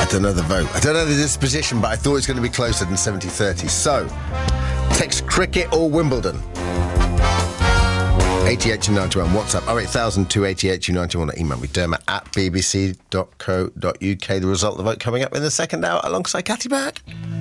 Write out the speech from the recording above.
don't know the vote. I don't know the disposition, but I thought it was going to be closer than 70-30. So, text cricket or Wimbledon. 88 to 91. WhatsApp 08000 288 291. Email me dermot@bbc.co.uk. The result of the vote coming up in the second hour alongside Kathy Burke.